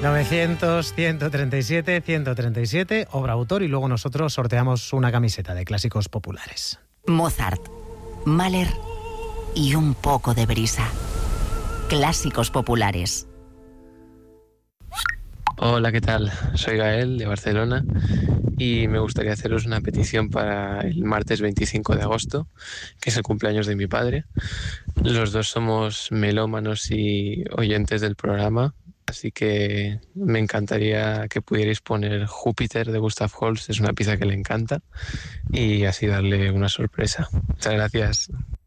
900, 137, obra autor, y luego nosotros sorteamos una camiseta de clásicos populares. Mozart, Mahler y un poco de brisa. Clásicos populares. Hola, ¿qué tal? Soy Gael de Barcelona y me gustaría haceros una petición para el martes 25 de agosto, que es el cumpleaños de mi padre. Los dos somos melómanos y oyentes del programa, así que me encantaría que pudierais poner Júpiter de Gustav Holst, es una pieza que le encanta, y así darle una sorpresa. Muchas gracias.